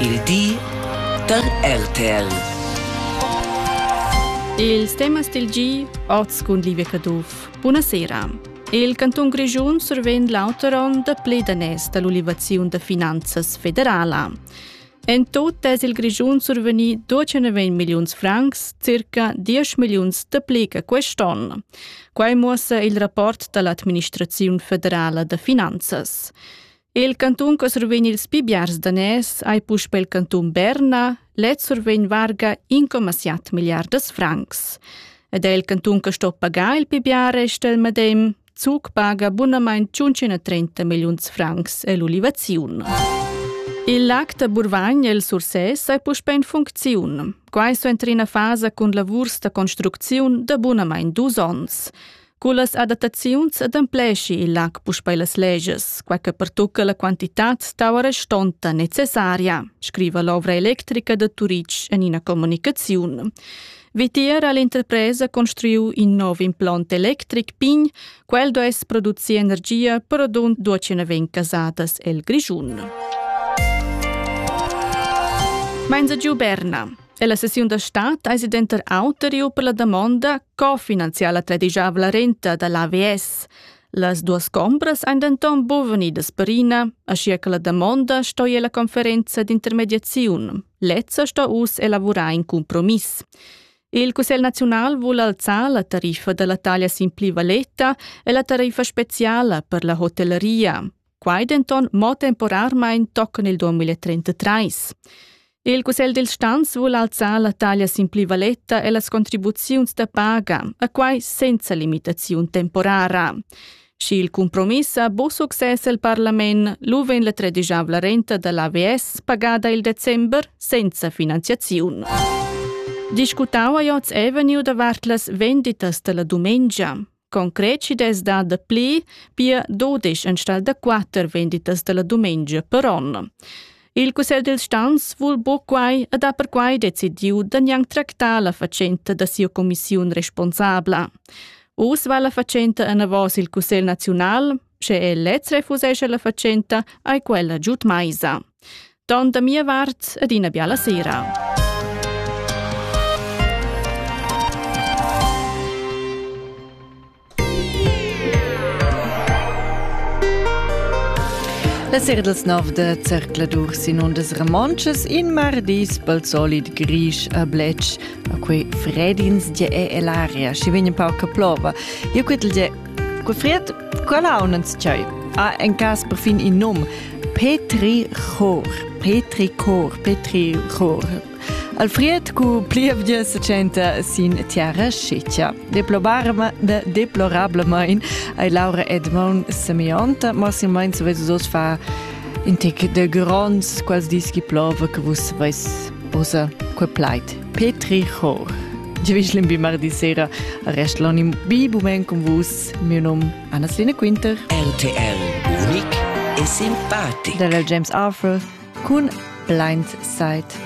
Il di der RTL. Il temas del G, oz con Livia Caduf. Buonasera. Il Canton Grischun surven l'autoron de pledanes dall'Ulivazione de Finanzas Federala. En tot es il Grischun surveni 220 milions francs, circa 10 milions de plega quest'anno. Quai muossa il rapport dall'Administrazione Federala de Finanzas. Il Canton che surveni ils pibiars danes ai push pel Canton Berna, let surveni varga 1,7 miliardas francs. Ed è il Canton che sto paga il pibiare stel medem, Zug paga bunamain 530 milions francs e l'Ulivazione. Il lac de Burvagn e il Surses ai push in funzione. Quai so entri in una fase con lavurs de construzione de bunamain 2 ans. Con las adattaziuns ad amplesci il lac puspei las leges, quai che pertucca la quantitat stava restonta necessaria, scrive l'ovra elettrica de Turic in una comunicazione. Vitier all'interpresa construiu un nuovo impianto elettric pign, quel do es produzi energia per adun 220 casadas el Grischun. Mainza giu Berna. E la sessione da Stat ha identer autoriu per la domanda cofinanziare la tradigiavla renta dall'AVS. Las duas compras han denton boveni da sperina, ascia che la domanda sto la conferenza d'intermediazione. Lezza sto us elaborar in compromiss. Il Consiglio Nazionale vuole alzare la tariffa della taglia simplivaletta e la tariffa speciale per la hotelleria. Quai denton mo temporarmein tocca nel 2033. Il Consiglio del Stanz vuole alzare la taglia simplivaletta e le contribuzioni da paga, a quai senza limitazione temporara. Se il compromesso ha buon successo al Parlamento, l'uven la tradigiavla renta dall'AVS pagata il dicembre senza finanziazione. Discutau a Joz Avenue davart las venditas della domenica. Concreci des da de pli pia 12 anstal da 4 venditas della domenica per anno. Il Consiglio del Stanz vuol quai ed ha per quai decidiu da niang tractar la facenta da sia commissione responsabla. Us va la facenta a navos il Consiglio Nazional, se el letz refusesce la facenta ai quella giut maisa. Don da mia vart ad ina biala sera. La sera dels 9 de Cercladurs in ondes romances in mardis pel solid grisch a bletch a quei fredins die e l'aria si vegna pauca plova. Io quetel die quei fred qualaunens tjai. A en cas per fin in nom Petri Chor. Alfred cu plievdia secenta sin tiara sciccia. Deplorablemein ai Laura Edmond semionta, ma si meint so vesos fa in tic de grons quals dischi plova che vus veis osa que plait. Petri Chor. Givislim bi mardi sera a restlon im bibumen con vus, mio nom Anna-Selina Quinter. RTL, unic e simpatico. Della James Arthur con Blind Side.